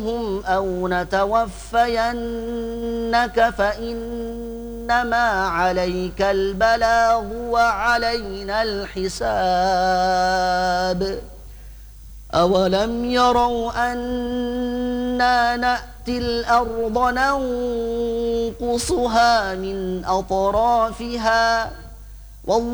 هم أو نتوفينك فإنما عليك البلاغ وعلينا الحساب أولم يروا أنا نأتي الأرض ننقصها من أطرافها